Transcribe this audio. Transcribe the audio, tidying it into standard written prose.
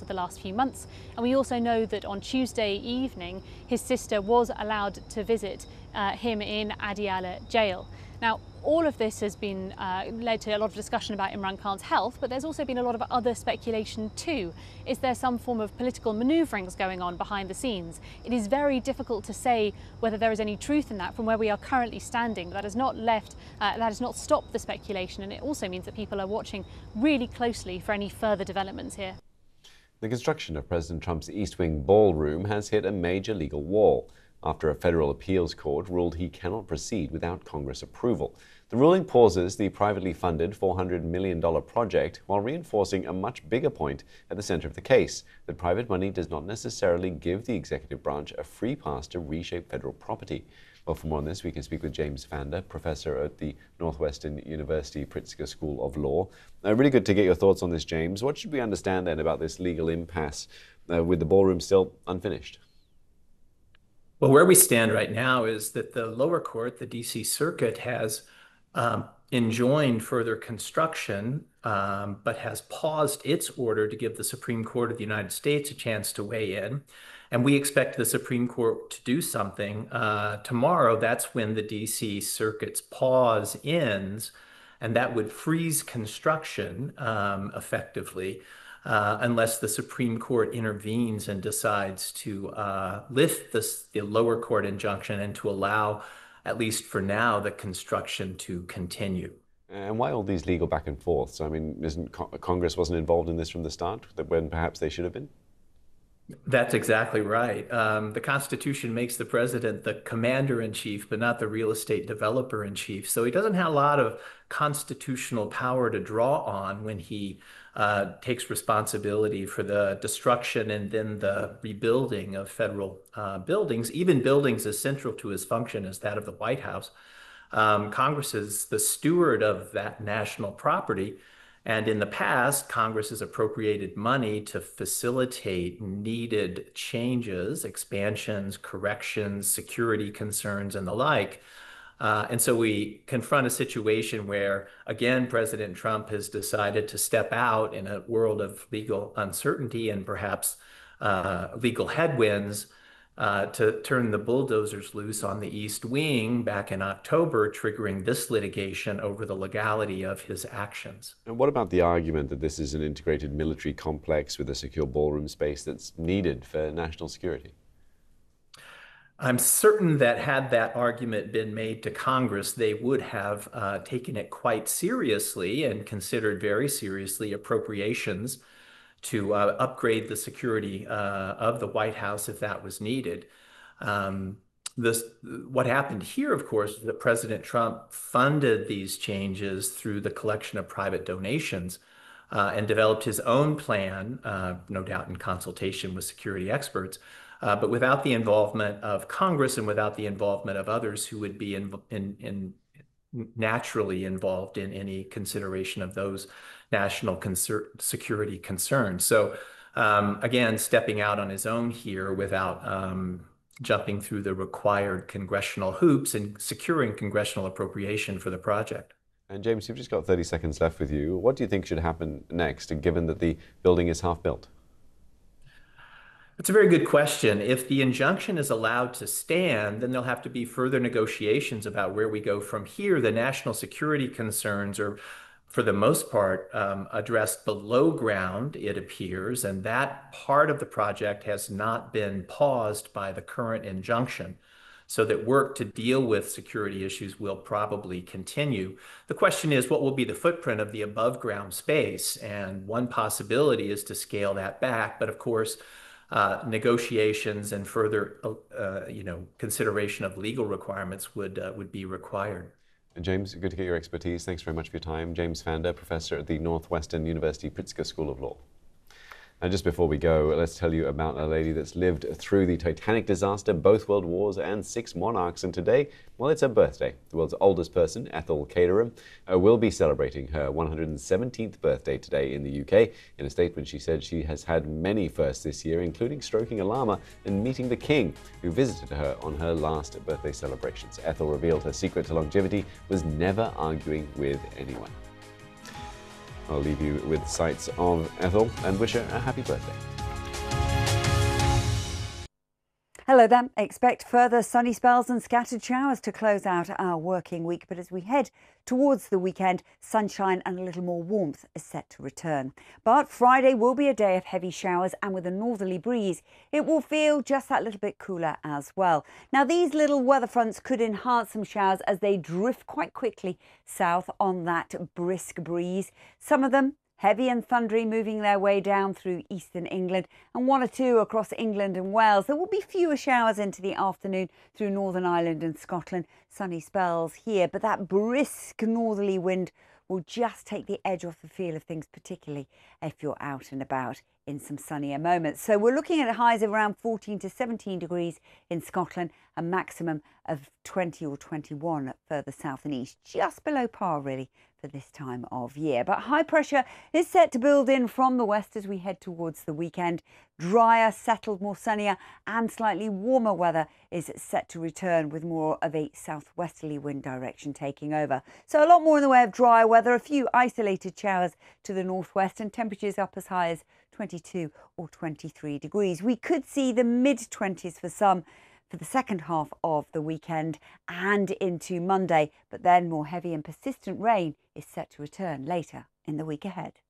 of the last few months. And we also know that on Tuesday evening, his sister was allowed to visit him in Adiala jail. Now, all of this has been led to a lot of discussion about Imran Khan's health, but there's also been a lot of other speculation too. Is there some form of political manoeuvrings going on behind the scenes? It is very difficult to say whether there is any truth in that from where we are currently standing. That has not stopped the speculation, and it also means that people are watching really closely for any further developments here. The construction of President Trump's East Wing ballroom has hit a major legal wall after a federal appeals court ruled he cannot proceed without Congress approval. The ruling pauses the privately funded $400 million project while reinforcing a much bigger point at the center of the case, that private money does not necessarily give the executive branch a free pass to reshape federal property. Well, for more on this, we can speak with James Vander, professor at the Northwestern University Pritzker School of Law. Really good to get your thoughts on this, James. What should we understand then about this legal impasse with the ballroom still unfinished? Well, where we stand right now is that the lower court, the D.C. Circuit, has enjoined further construction, but has paused its order to give the Supreme Court of the United States a chance to weigh in. And we expect the Supreme Court to do something tomorrow. That's when the D.C. Circuit's pause ends, and that would freeze construction effectively. Unless the Supreme Court intervenes and decides to lift the lower court injunction and to allow, at least for now, the construction to continue. And why all these legal back and forths? I mean, Congress wasn't involved in this from the start, when perhaps they should have been? That's exactly right. The Constitution makes the president the commander-in-chief, but not the real estate developer-in-chief. So he doesn't have a lot of constitutional power to draw on when he takes responsibility for the destruction and then the rebuilding of federal buildings, even buildings as central to his function as that of the White House. Congress is the steward of that national property. And in the past, Congress has appropriated money to facilitate needed changes, expansions, corrections, security concerns, and the like. And so we confront a situation where, again, President Trump has decided to step out in a world of legal uncertainty and perhaps legal headwinds to turn the bulldozers loose on the East Wing back in October, triggering this litigation over the legality of his actions. And what about the argument that this is an integrated military complex with a secure ballroom space that's needed for national security? I'm certain that had that argument been made to Congress, they would have taken it quite seriously and considered very seriously appropriations to upgrade the security of the White House if that was needed. What happened here, of course, is that President Trump funded these changes through the collection of private donations and developed his own plan, no doubt in consultation with security experts, but without the involvement of Congress and without the involvement of others who would be naturally involved in any consideration of those national security concerns. So again, stepping out on his own here without jumping through the required congressional hoops and securing congressional appropriation for the project. And James, you've just got 30 seconds left with you. What do you think should happen next, given that the building is half built? That's a very good question. If the injunction is allowed to stand, then there'll have to be further negotiations about where we go from here. The national security concerns are, for the most part, addressed below ground, it appears, and that part of the project has not been paused by the current injunction, so that work to deal with security issues will probably continue. The question is, what will be the footprint of the above ground space? And one possibility is to scale that back, but of course, negotiations and further, consideration of legal requirements would be required. James, good to get your expertise. Thanks very much for your time. James Vander, professor at the Northwestern University Pritzker School of Law. And just before we go, let's tell you about a lady that's lived through the Titanic disaster, both world wars, and 6 monarchs. And today, well, it's her birthday. The world's oldest person, Ethel Caterham, will be celebrating her 117th birthday today in the UK. In a statement, she said she has had many firsts this year, including stroking a llama and meeting the King, who visited her on her last birthday celebrations. Ethel revealed her secret to longevity was never arguing with anyone. I'll leave you with sights of Ethel and wish her a happy birthday. Hello there. Expect further sunny spells and scattered showers to close out our working week. But as we head towards the weekend, sunshine and a little more warmth is set to return. But Friday will be a day of heavy showers, and with a northerly breeze, it will feel just that little bit cooler as well. Now, these little weather fronts could enhance some showers as they drift quite quickly south on that brisk breeze. Some of them heavy and thundery, moving their way down through eastern England, and one or two across England and Wales. There will be fewer showers into the afternoon through Northern Ireland and Scotland. Sunny spells here, but that brisk northerly wind will just take the edge off the feel of things, particularly if you're out and about in some sunnier moments. So we're looking at highs of around 14 to 17 degrees in Scotland, a maximum of 20 or 21 further south and east, just below par really for this time of year. But high pressure is set to build in from the west as we head towards the weekend. Drier, settled, more sunnier and slightly warmer weather is set to return, with more of a southwesterly wind direction taking over. So a lot more in the way of dry weather, a few isolated showers to the northwest, and temperatures up as high as 22 or 23 degrees. We could see the mid-20s for some for the second half of the weekend and into Monday, but then more heavy and persistent rain is set to return later in the week ahead.